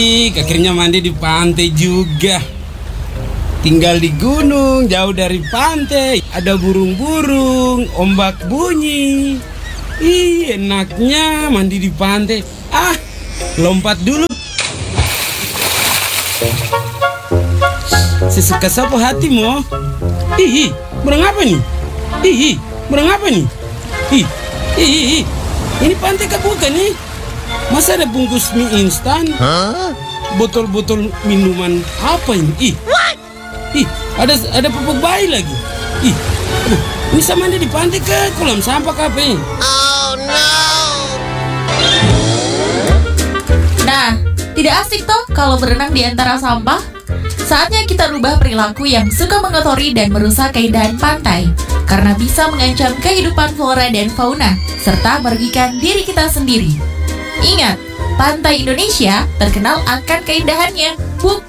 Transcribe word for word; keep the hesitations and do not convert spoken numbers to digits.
Ih, akhirnya mandi di pantai juga. Tinggal di gunung, jauh dari pantai. Ada burung-burung, ombak bunyi. Ih, enaknya mandi di pantai. Ah, lompat dulu. Sesuka sapu hatimu. Ih, ih, burung apa nih? Ih, ih, burung apa nih? Ih, ih, ih, ih. Ini pantai kah bukan nih? Masa ada bungkus mie instan? Hah? Botol-botol minuman apa ini? Ih, ih, ada ada pupuk bayi lagi. Ih, aduh, ini sama di pantai ke kolam sampah apa ini? Oh no! Nah, tidak asik toh kalau berenang di antara sampah? Saatnya kita rubah perilaku yang suka mengotori dan merusak keindahan pantai, karena bisa mengancam kehidupan flora dan fauna, serta merugikan diri kita sendiri. Ingat, pantai Indonesia terkenal akan keindahannya, bukan